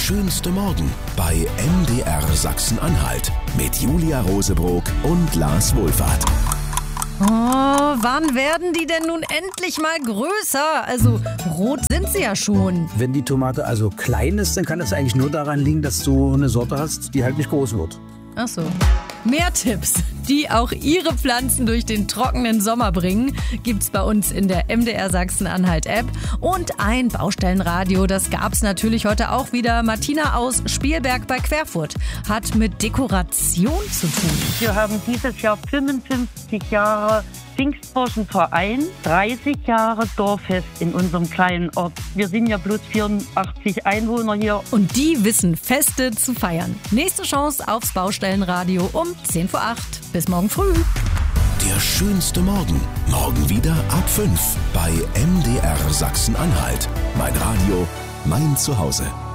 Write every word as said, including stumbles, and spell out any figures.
schönste Morgen bei M D R Sachsen-Anhalt mit Julia Rosebrock und Lars Wohlfahrt. Oh, wann werden die denn nun endlich mal größer? Also rot sind sie ja schon. Wenn die Tomate also klein ist, dann kann das eigentlich nur daran liegen, dass du eine Sorte hast, die halt nicht groß wird. Ach so. Mehr Tipps, die auch Ihre Pflanzen durch den trockenen Sommer bringen, gibt's bei uns in der M D R Sachsen-Anhalt-App. Und ein Baustellenradio, das gab's natürlich heute auch wieder. Martina aus Spielberg bei Querfurt hat mit Dekoration zu tun. Wir haben dieses Jahr fünfundfünfzig Jahre Pfingstburschenverein, dreißig Jahre Dorffest in unserem kleinen Ort. Wir sind ja bloß vierundachtzig Einwohner hier. Und die wissen Feste zu feiern. Nächste Chance aufs Baustellenradio um zehn vor acht. Bis morgen früh. Der schönste Morgen. Morgen wieder ab fünf bei M D R Sachsen-Anhalt. Mein Radio, mein Zuhause.